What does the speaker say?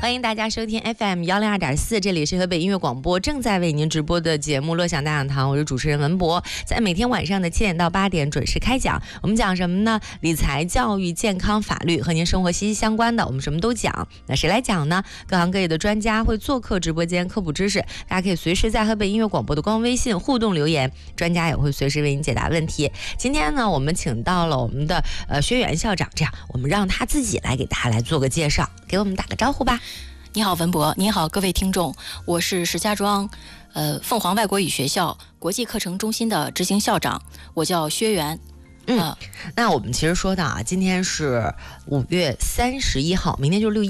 欢迎大家收听 FM102.4，这里是河北音乐广播正在为您直播的节目《乐享大讲堂》，我是主持人文博，在每天晚上的7点到8点准时开讲。我们讲什么呢？理财、教育、健康、法律，和您生活息息相关的，我们什么都讲。那谁来讲呢？各行各业的专家会做客直播间科普知识，大家可以随时在河北音乐广播的官方微信互动留言，专家也会随时为您解答问题。今天呢，我们请到了我们的薛源校长，这样我们让他自己来给大家来做个介绍，给我们打个招呼吧。 你好，文博，你好，各位听众，我是石家庄凤凰外国语学校国际课程中心的执行校长，我叫薛源。 那我们其实说到啊，今天是5月31号，明天就6